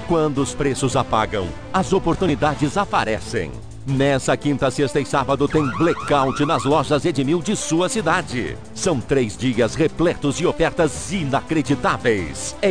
Quando os preços apagam, as oportunidades aparecem. Nessa quinta, sexta e sábado tem blackout nas lojas Edmil de sua cidade. São 3 dias repletos de ofertas inacreditáveis.